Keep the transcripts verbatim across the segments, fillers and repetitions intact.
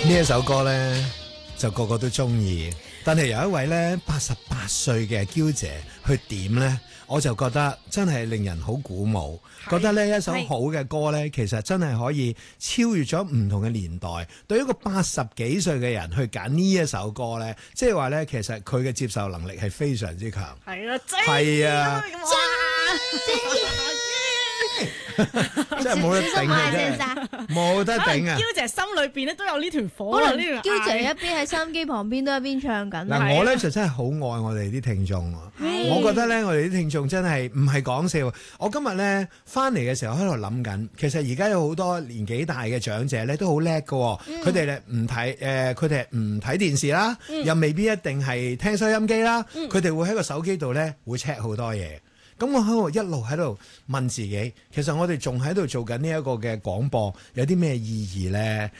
呢一首歌咧，就個個都中意，但係有一位咧八十八歲嘅嬌姐去點咧，我就覺得真係令人好鼓舞，覺得呢一首好嘅歌咧，其實真係可以超越咗唔同嘅年代。對於一個八十幾歲嘅人去揀呢一首歌咧，即係話咧，其實佢嘅接受能力係非常之強。 係啊， 係啊。真係冇得頂嘅啫，冇得頂啊！ 嬌姐心裏邊咧都有呢團火可啊！ 能呢嬌姐一邊喺收音機旁邊都一邊唱緊。 嗱，我咧就真係好愛我哋啲聽眾啊！我覺得咧，我哋啲聽眾真係唔係講笑。我今日咧翻嚟嘅時候喺度諗緊，其實而家有好多年紀大嘅長者咧都好叻㗎，佢哋咧唔睇誒，佢哋唔睇電視啦，嗯、又未必一定係聽收音機啦，佢哋、嗯、會喺個手機度咧會 check 好多嘢。咁我喺度一路喺度問自己，其實我哋仲喺度做緊呢一個嘅廣播，有啲咩意義咧？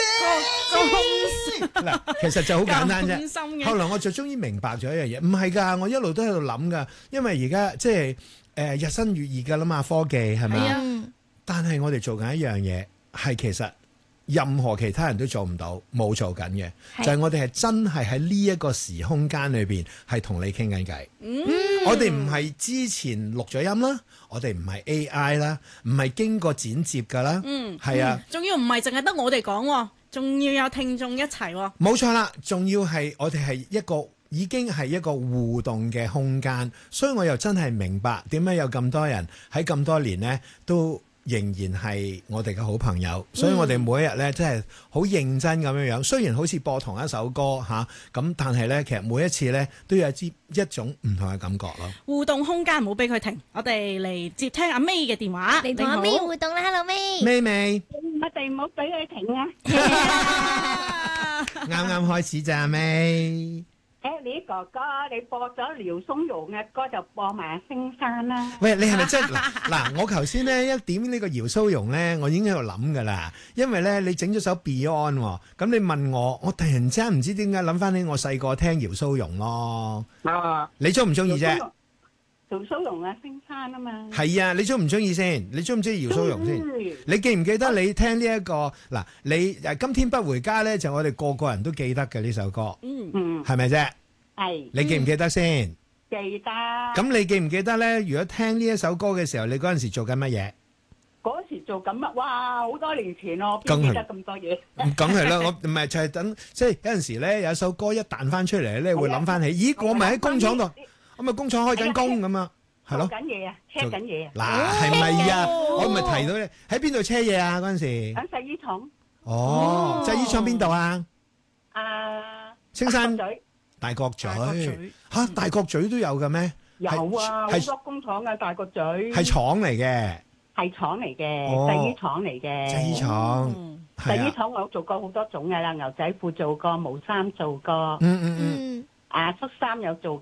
嗱，其實就好簡單啫。後來我就終於明白咗一樣嘢，唔係㗎，我一路都喺度諗㗎，因為而家即係誒日新月異㗎啦嘛，科技係咪啊？嗯、但係我哋做緊一樣嘢，係其實任何其他人都做唔到，冇做緊嘅，是就係我哋係真係喺呢一個時空間裏邊係同你傾緊偈。嗯、我哋唔係之前錄咗音啦，我哋唔係 A I 啦，唔係經過剪接噶啦。嗯，係啊， 仲要唔係淨係得我哋講，仲要有聽眾一齊。 冇錯啦，仲要係我哋係一個已經係一個互動嘅空間，所以我又真係明白點解有咁多人喺咁多年呢都仍然係我哋嘅好朋友，所以我哋每一日咧真係好認真咁樣樣。雖然好似播同一首歌嚇，咁、啊、但係咧其實每一次咧都有一支一種唔同嘅感覺咯。 互動空間唔好俾佢停，我哋嚟接聽阿 May 嘅電話。 你同阿 May 互動啦 ，Hello May。 May May， 我哋唔好俾佢停啊！ 啱啱開始咋 May。 Ellie 哥哥，你播咗廖松茸嘅歌就播埋星山啦。 喂，你係咪真嗱嗱？我頭先咧一點呢個姚蘇蓉咧，我已經喺度諗噶啦。因為咧你整咗首 Beyond，咁、哦、你問我，我突然之間唔知點解諗翻起我細個聽姚蘇蓉咯。啊，你中唔中意啫？ 姚蘇蓉啊，星山啊嘛。 係啊，你中唔中意先？你中唔中意姚蘇蓉先？你記唔記得你聽呢、這、一個嗱？你誒今天不回家咧，就我哋個個人都記得嘅呢首歌。嗯嗯，係咪啫？係，你記唔記得先？ 記得。 咁你記唔記得咧？如果聽呢一首歌嘅時候，你嗰陣時做緊乜嘢？ 嗰時做緊乜？哇，好多年前咯，邊記得咁多嘢？ 梗係啦，我唔係就係等，即係有陣時咧，有一首歌一彈翻出嚟咧，會諗翻起，咦，我咪喺工廠度，我咪工廠開緊工咁啊，係咯。 做緊嘢啊，車緊嘢啊。 嗱，係咪啊？我咪提到你喺邊度車嘢啊？嗰陣時。 喺洗衣廠。 哦，洗衣廠邊度啊？ 啊， 青山。 大角咀嚇，大角咀都有嘅咩？ 有啊，好多工廠嘅大角咀。係廠嚟嘅， 係廠嚟嘅，製衣廠嚟嘅。 製衣廠， 製衣廠我做過好多種嘅啦，牛仔褲做過，毛衫做過。 嗯嗯嗯。 啊，恤衫有做